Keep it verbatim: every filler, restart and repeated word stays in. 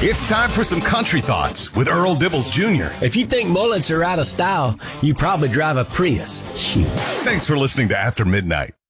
It's time for some country thoughts with Earl Dibbles Junior If you think mullets are out of style, you probably drive a Prius. Shoot. Thanks for listening to After Midnight.